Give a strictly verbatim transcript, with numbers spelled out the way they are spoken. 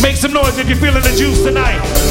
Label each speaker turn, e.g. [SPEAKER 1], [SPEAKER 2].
[SPEAKER 1] Make some noise if you're feeling the juice tonight.